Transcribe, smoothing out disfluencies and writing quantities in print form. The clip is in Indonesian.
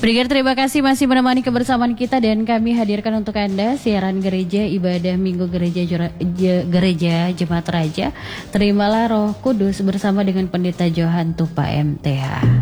Pendengar, terima kasih masih menemani kebersamaan kita dan kami hadirkan untuk Anda siaran gereja ibadah Minggu Gereja Jemaat Raja. Terimalah Roh Kudus bersama dengan Pendeta Johan Tupa MTH.